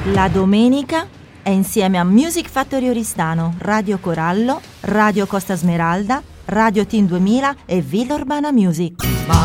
La domenica è insieme a Music Factory Oristano, Radio Corallo, Radio Costa Smeralda, Radio Team 2000 e Villa Urbana Music.